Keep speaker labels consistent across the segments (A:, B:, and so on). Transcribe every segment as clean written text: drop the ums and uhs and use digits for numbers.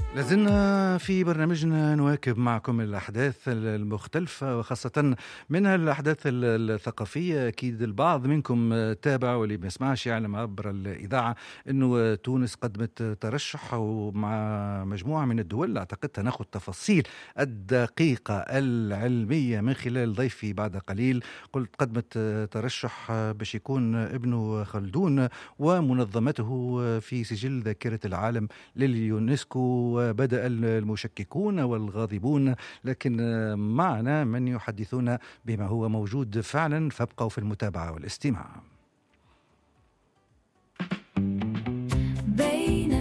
A: لازلنا في برنامجنا نواكب معكم الأحداث المختلفة وخاصة منها الأحداث الثقافية. أكيد البعض منكم تابع واللي ما يسمعش يعلم عبر الإذاعة أنه تونس قدمت ترشح ومع مجموعة من الدول. أعتقد ناخذ تفاصيل الدقيقة العلمية من خلال ضيفي بعد قليل. قلت قدمت ترشح باش يكون ابن خلدون ومنظمته في سجل ذاكرة العالم لليونسكو. بدأ المشككون والغاضبون، لكن معنا من يحدثون بما هو موجود فعلا، فابقوا في المتابعة والاستماع.
B: بين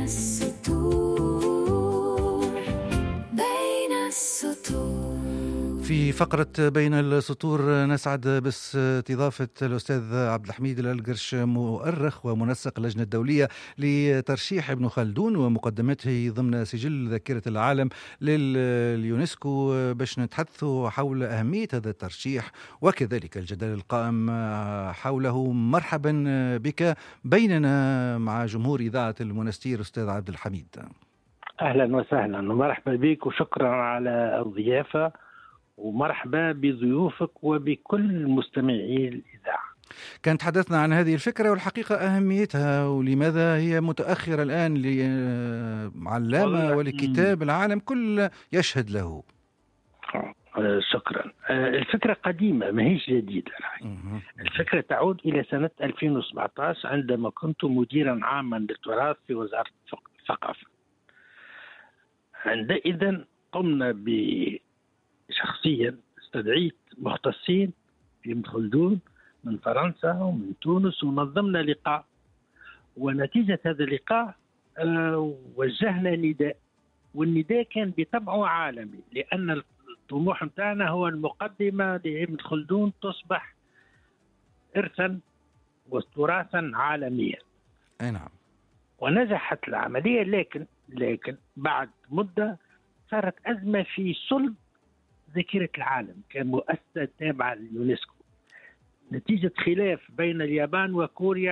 B: السطور بين السطور.
A: في فقرة بين السطور نسعد باستضافة الأستاذ عبد الحميد الألقرش، مؤرخ ومنسق اللجنة الدولية لترشيح ابن خلدون ومقدمته ضمن سجل ذاكرة العالم لليونسكو، باش نتحدثوا حول أهمية هذا الترشيح وكذلك الجدل القائم حوله. مرحبا بك بيننا مع جمهور إذاعة المنستير أستاذ عبد الحميد.
C: أهلا وسهلا ومرحبا بك وشكرا على الضيافة ومرحبا بضيوفك وبكل مستمعي الإذاعة.
A: كان تحدثنا عن هذه الفكرة والحقيقة أهميتها ولماذا هي متأخرة الآن لعلامة ولكتاب العالم كل يشهد له.
C: شكرا. الفكرة قديمة ما هيش جديدة. الفكرة تعود إلى سنة 2017 عندما كنت مديرا عاما للتراث في وزارة الثقافة. عندئذ قمنا شخصيا استدعيت مختصين في ابن خلدون من فرنسا ومن تونس ونظمنا لقاء، ونتيجة هذا اللقاء وجهنا نداء، والنداء كان بطبعه عالمي، لأن الطموح متاعنا هو المقدمة لابن خلدون تصبح إرثا وتراثا عالميا.
A: أي نعم.
C: ونجحت العملية، لكن بعد مدة صارت أزمة في صلب ذاكرة العالم كمؤسسة تابعة لليونسكو، نتيجة خلاف بين اليابان وكوريا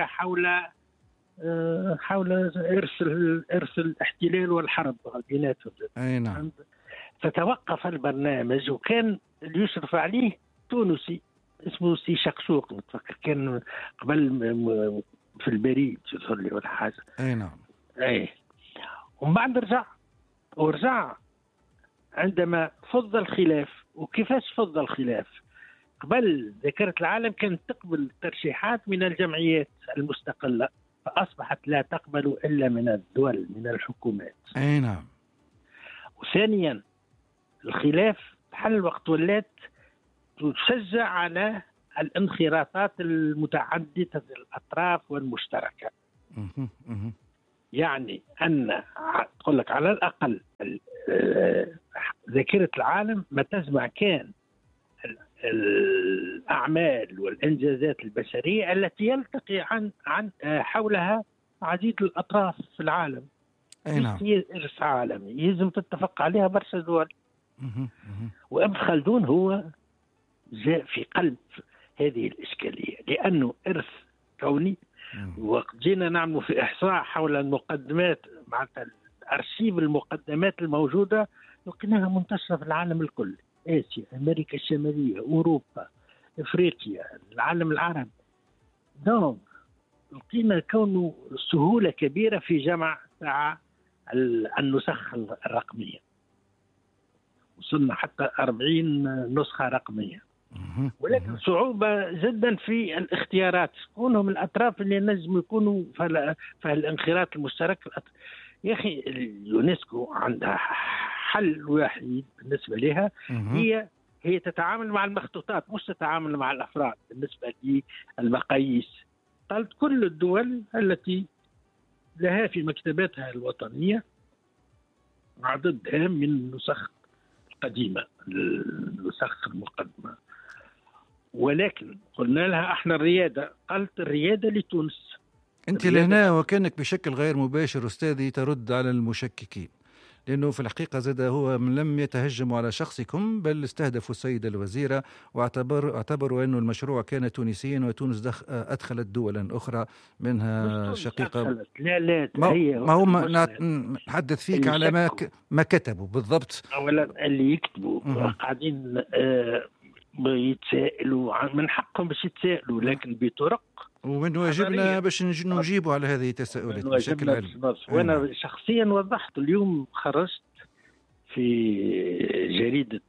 C: حول إرث الاحتلال والحرب بيناتهم.
A: أي نعم.
C: فتوقف البرنامج، وكان اللي يشرف عليه تونسي اسمه سي شقشوق، متفكر كان قبل في البريد يظهر لي ولا حاجة.
A: أي نعم.
C: أي. ومن بعد ورجع عندما فض الخلاف. وكيفاش فض الخلاف؟ قبل ذاكرة العالم كانت تقبل ترشيحات من الجمعيات المستقلة، فأصبحت لا تقبل إلا من الدول، من الحكومات.
A: أي نعم.
C: وثانيا الخلاف حل وقت ولات تشجع على الانخراطات المتعددة الأطراف والمشتركة. يعني أن تقول لك على الأقل ذاكرة العالم ما تجمع كان الأعمال والإنجازات البشرية التي يلتقي عن حولها عديد الأطراف في العالم.
A: أي نعم.
C: هي إرث عالمي يجب تتفق عليها برشا دول. وابن خلدون هو جاء في قلب هذه الإشكالية، لأنه إرث كوني. وقت جينا نعمل في إحصاء حول المقدمات مع أرشيف المقدمات الموجودة، لقيناها منتشرة في العالم الكل، آسيا، أمريكا الشمالية، أوروبا، إفريقيا، العالم العربي. دونك لقينا كونه سهولة كبيرة في جمع النسخ الرقمية، وصلنا حتى 40 نسخة رقمية. ولكن صعوبة جدا في الاختيارات، كونهم الأطراف اللي نجم يكونوا في الانخراط المشترك. يا أخي اليونسكو عندها حل وحيد بالنسبة لها، هي تتعامل مع المخطوطات مش تتعامل مع الأفراد. بالنسبة للمقاييس قالت كل الدول التي لها في مكتباتها الوطنية عدد هام من النسخ القديمة، النسخ المقدمة. ولكن قلنا لها احنا الريادة، قالت الريادة لتونس.
A: أنت لهنا وكانك بشكل غير مباشر أستاذي ترد على المشككين، لأنه في الحقيقة زاد هو لم يتهجموا على شخصكم، بل استهدفوا السيد الوزيرة واعتبروا أنه المشروع كان تونسيا، وتونس أدخلت دولا أخرى منها شقيقة.
C: لا
A: ما هو نحدث فيك على ما كتبوا بالضبط.
C: أولا اللي يكتبوا قاعدين يتسائلوا، من حقهم باش يتسائلوا، لكن بطرق
A: ومن واجبنا باش نجيبوا على هذه التساؤلات بشكل علمي.
C: وانا شخصيا وضحت اليوم، خرجت في جريدة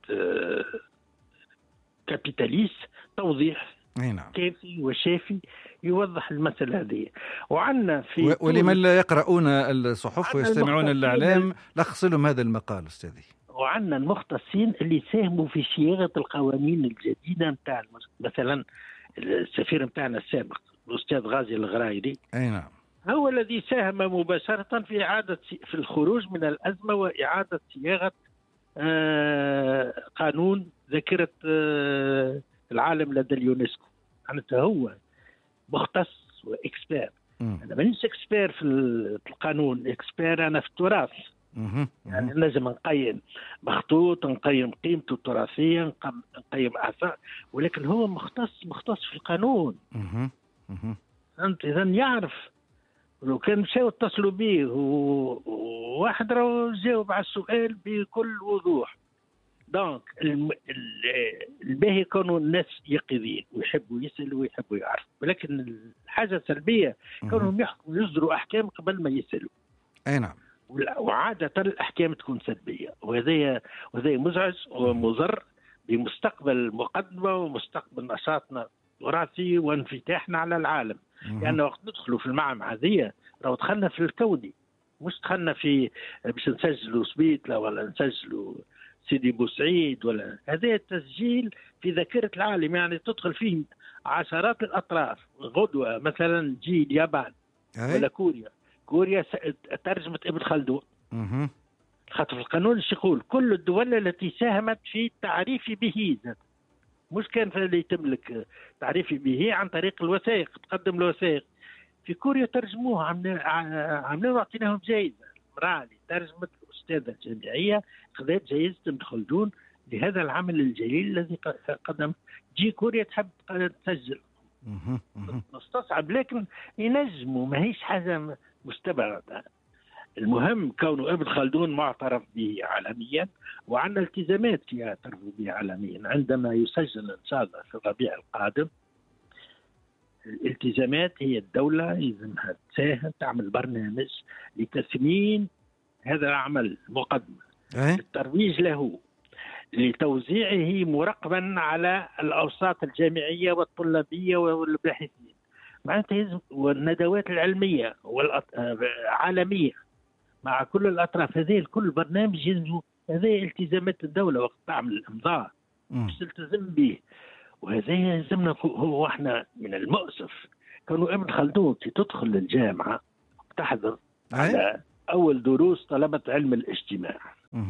C: كابيتاليست توضيح كافي وشافي يوضح المسألة هذه. وعندنا في
A: ولمن لا يقرؤون الصحف ويستمعون الإعلام لخص لهم هذا المقال أستاذي.
C: وعندنا المختصين اللي ساهموا في صياغة القوانين الجديدة نتاع مثلا السفير نتاعنا السابق الأستاذ غازي الغرايري.
A: أي نعم.
C: هو الذي ساهم مباشرة في الخروج من الأزمة وإعادة صياغة قانون ذاكرة العالم لدى اليونسكو. معناتها هو مختص وإكسبير. أنا مانيش إكسبير في القانون، إكسبير أنا في التراث. يعني لازم نقيم مخطوط، نقيم قيمته التراثية، نقيم آثار، ولكن هو مختص في القانون. فهمت؟ إذا يعرف. لو كان مشاو اتصلوا به وواحد راهو جاوب على السؤال بكل وضوح. دونك الباهي كانوا الناس يقظين ويحبوا يسألوا ويحبوا يعرفوا، ولكن الحاجة السلبية كانوا يحكموا يصدروا أحكام قبل ما يسألوا.
A: أي نعم.
C: وعادة الأحكام تكون سلبية، وهذا مزعج ومضر بمستقبل المقدمة ومستقبل نشاطنا التراثي وانفتاحنا على العالم. لأن يعني وقت ندخلوا في المعمعة هذه لو دخلنا في الكوني، مش دخلنا في باش نسجلوا سبيتلا ولا نسجلوا سيدي بوسعيد، ولا هذا التسجيل في ذاكرة العالم. يعني تدخل فيه عشرات الأطراف. غدوة مثلا تجي اليابان ولا كوريا ترجمة ابن خلدون. خاطر في القانون ايش يقول؟ كل الدول التي ساهمت في التعريف به، مش كان اللي تملك تعريفي به عن طريق الوثائق، تقدم الوثائق. في كوريا ترجموها، عاملين واعطيناهم جائزة. امرأة اللي ترجمت أستاذة جامعية خذت جائزة ابن خلدون لهذا العمل الجليل الذي قدم. جي كوريا تحب تسجل، مستصعب، لكن ينجموا، ما هيش حاجة مستبعدة. المهم كونه ابن خلدون معترف به عالميا، وعندنا التزامات يعترفوا به عالميا. عندما يسجل إن شاء الله في الربيع القادم، الالتزامات هي الدولة يلزمها تساهم، تعمل برنامج لتثمين هذا العمل المقدم، للترويج له، لتوزيعه مراقبا على الأوساط الجامعية والطلابية والباحثين، معناتها والندوات العلمية والعالمية مع كل الأطراف. هذه الكل برنامج يلزم، هذه التزامات الدولة وقت تعمل الإمضاء مش تلتزم به. وهذا يلزمنا. هو احنا من المؤسف كانوا ابن خلدون تدخل الجامعة تحضر على أول دروس طلبة علم الاجتماع،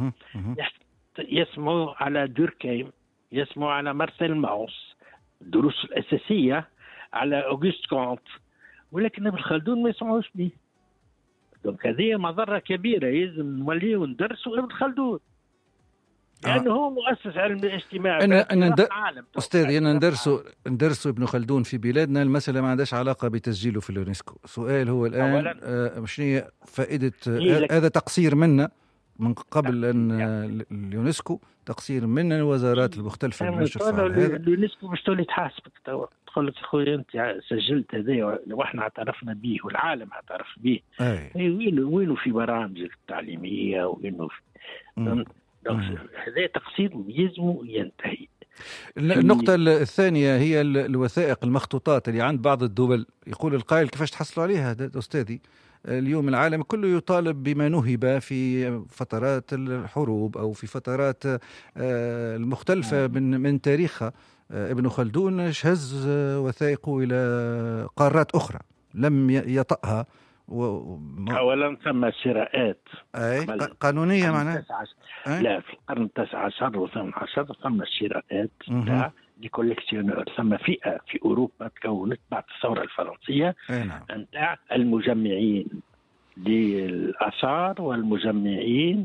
C: يسمعوا على دوركهيم، يسمعوا على مارسيل ماوس، الدروس الأساسية على أوغست كونت، ولكن ابن خلدون ما يسمعوش به. دونك هذه مضرة كبيرة، يلزم نوليو ندرسوا ابن خلدون لأنه هو مؤسس علم الاجتماع.
A: أستاذي أنا ندرسوا ابن خلدون في بلادنا، المسألة ما عندهاش علاقة بتسجيله في اليونسكو. سؤال هو الآن شنو فائدة هذا؟ تقصير منا من قبل أن اليونسكو، تقصير من الوزارات المختلفة المشرفة على هذا.
C: اليونسكو مش تولي تحاسبك، تقول لك خويا أنت سجلت هذا وإحنا اعترفنا به والعالم اعترف به. وينه في برامجك التعليمية، وينه في هذا تقصير يلزم ينتهي.
A: النقطة الثانية هي الوثائق المخطوطات اللي عند بعض الدول. يقول القائل كيفاش تحصلوا عليها أستاذي؟ اليوم العالم كله يطالب بما نهب في فترات الحروب أو في فترات المختلفة من تاريخها. ابن خلدون هز وثائقه إلى قارات أخرى لم يطأها.
C: أولا ثم شراءات
A: قانونية معناها.
C: لا، في القرن التاسع عشر والثامن عشر ثم شراءات لكوليكسيونر. ثم فئة في أوروبا تكونت بعد الثورة الفرنسية نتاع المجمعين للآثار والمجمعين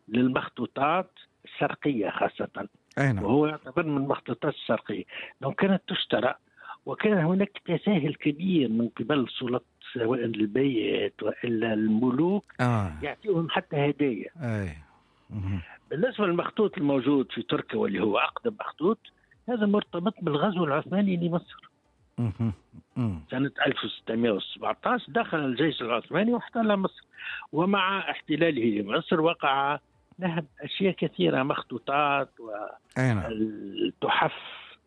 C: للمخطوطات الشرقية خاصة،
A: نعم.
C: وهو يعتبر من المخطوطات الشرقية. لو كانت تشترى، وكان هناك تساهل كبير من قبل سلطات سواء البيت وإلا الملوك يعطيهم حتى هدايا. بالنسبة للمخطوط الموجود في تركيا واللي هو أقدم مخطوط، هذا مرتبط بالغزو العثماني لمصر. سنة 1617 دخل الجيش العثماني واحتل مصر، ومع احتلاله لمصر وقع نهب أشياء كثيرة، مخطوطات والتحف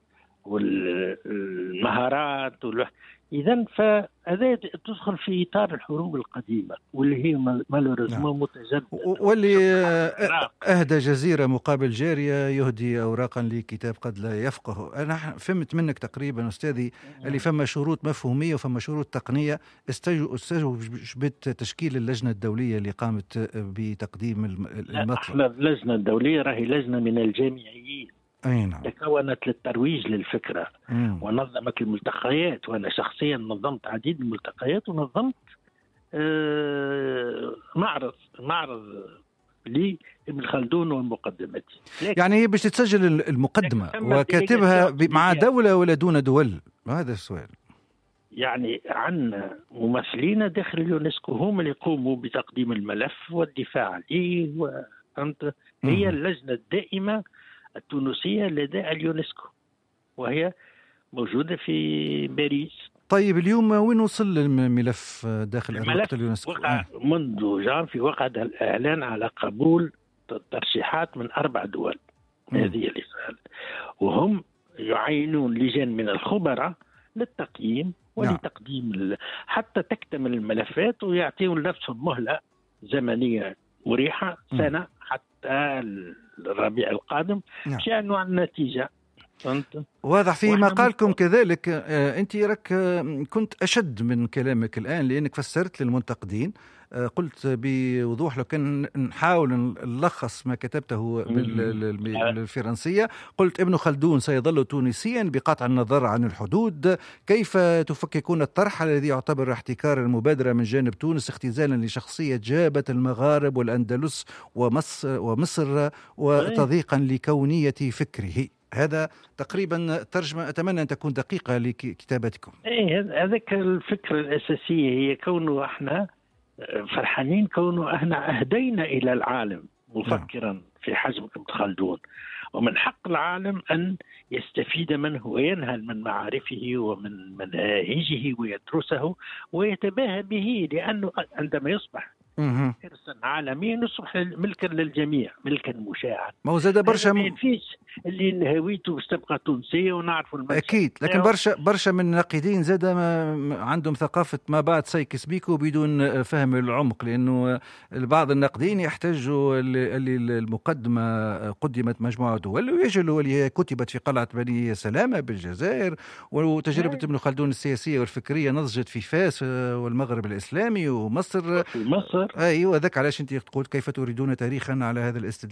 C: والمهارات إذن فهذا تدخل في إطار الحروب القديمة واللي هي مالوريزمون متجددة،
A: واللي أهدى جزيرة مقابل جارية يهدي أوراقا لكتاب قد لا يفقه. أنا فهمت منك تقريبا أستاذي اللي فما شروط مفهومية وفما شروط تقنية استوجبت تشكيل اللجنة الدولية اللي قامت بتقديم المطلب.
C: اللجنة الدولية راهي لجنة من الجامعيين
A: نعم.
C: تكونت للترويج للفكرة ونظمت الملتقيات، وأنا شخصيا نظمت عديد من الملتقيات ونظمت معرض لابن خلدون ومقدمتي.
A: يعني هي باش تسجل المقدمة وكاتبها مع دولة ولا دون دول؟ هذا السؤال.
C: يعني عندنا ممثلين داخل اليونسكو هم اللي يقوموا بتقديم الملف والدفاع عليه هي اللجنة الدائمة التونسية لدى اليونسكو وهي موجودة في باريس.
A: طيب اليوم وين وصل الملف داخل أرقة اليونسكو؟
C: وقع منذ جانفي وقع الإعلان على قبول ترشيحات من 4 دول. هذه الرسالة، وهم يعينون لجان من الخبراء للتقييم ولتقديم حتى تكتمل الملفات، ويعطيون لنفسهم مهلة زمنية مريحة سنة حتى الربيع القادم شأنوا عن النتيجة.
A: واضح في مقالكم كذلك. أنت راك كنت أشد من كلامك الآن، لأنك فسرت للمنتقدين. قلت بوضوح لو كان نحاول نلخص ما كتبته بالفرنسية، قلت ابن خلدون سيظل تونسيا بقطع النظر عن الحدود. كيف تفككون الطرح الذي يعتبر احتكار المبادرة من جانب تونس اختزالا لشخصية جابة المغارب والأندلس ومصر وتضييقا لكونية فكره؟ هذا تقريبا ترجمة أتمنى أن تكون دقيقة لكتابتكم.
C: هذاك الفكرة الأساسية هي كونه احنا فرحانين، كونه احنا أهدينا إلى العالم مفكرا في حجم ابن خلدون، ومن حق العالم أن يستفيد منه وينهل من معارفه ومن مناهجه ويدرسه ويتباهى به، لأنه عندما يصبح إرثاً عالميا يصبح ملكا للجميع، ملكا مشاعا.
A: ما هو زاد برشا
C: ما فيش اللي هويته باش تبقى تونسية ونعرفوا
A: أكيد، لكن برشا من الناقدين زاد عندهم ثقافة ما بعد سايكس بيكو بدون فهم العمق، لأنه بعض الناقدين يحتاجوا اللي المقدمة قدمت مجموعة دول ويجلوا اللي كتبت في قلعة بني سلامة بالجزائر، وتجربة ابن خلدون السياسية والفكرية نضجت في فاس والمغرب الإسلامي ومصر.
C: في مصر
A: أيوة، ذاك علاش أنت تقول كيف تريدون تاريخا على هذا الاستدلال.